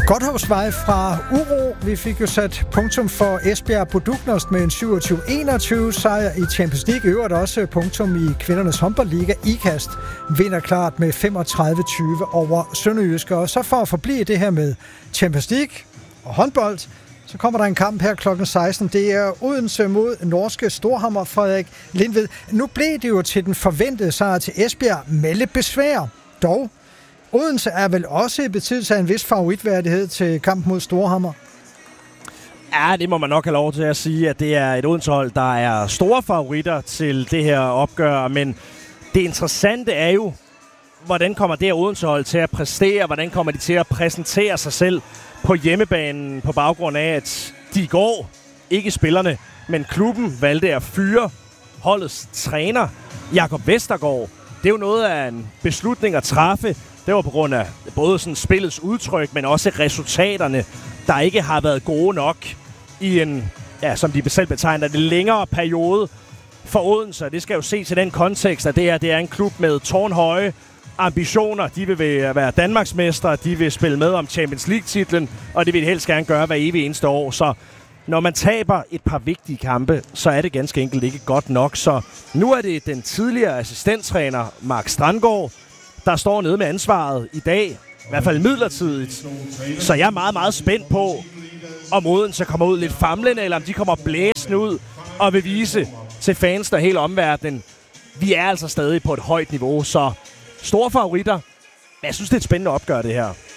Godthåbsvej fra uro. Vi fik jo sat punktum for Esbjerg Buduknost med en 27-21 sejr i Champions League. Øvrigt også punktum i kvindernes håndboldliga. IKAST vinder klart med 35-20 over Sønderjyske. Og så for at forblive det her med Champions League og håndbold, så kommer der en kamp her klokken 16. Det er Odense mod norske Storhamar, Frederik Lindved. Nu blev det jo til den forventede sejr til Esbjerg. Melde besvær. Dog, Odense er vel også i besiddelse af en vis favoritværdighed til kamp mod Storhamar? Ja, det må man nok have lov til at sige, at det er et Odense-hold, der er store favoritter til det her opgør. Men det interessante er jo, hvordan kommer det her Odense-hold til at præstere? Hvordan kommer de til at præsentere sig selv på hjemmebanen på baggrund af, at de i går, ikke spillerne, men klubben valgte at fyre holdets træner, Jakob Vestergaard. Det er jo noget af en beslutning at træffe. Det var på grund af både sådan spillets udtryk, men også resultaterne, der ikke har været gode nok i en, ja, som de selv betegner det, længere periode for Odense. Det skal jo ses i den kontekst, at det her det er en klub med tårnhøje ambitioner. De vil være Danmarksmestre, de vil spille med om Champions League-titlen, og det vil de helst gerne gøre hver evig eneste år. Så når man taber et par vigtige kampe, så er det ganske enkelt ikke godt nok. Så nu er det den tidligere assistenttræner, Mark Strandgaard, der står nede med ansvaret i dag, i hvert fald midlertidigt. Så jeg er meget, meget spændt på, om Odense kommer ud lidt famlende, eller om de kommer blæsende ud og vil vise til fans der hele omverdenen. Vi er altså stadig på et højt niveau, så store favoritter. Men jeg synes, det er et spændende opgør, det her.